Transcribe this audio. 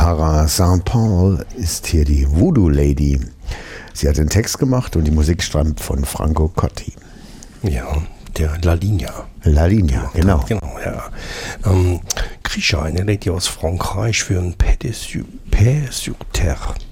Sahara St. Paul ist hier die Voodoo Lady. Sie hat den Text gemacht und die Musik stammt von Franco Cotti. Ja, der La Linea. La Linea, genau. Genau, ja. Krisha, eine Lady aus Frankreich für ein Paix sur Terre.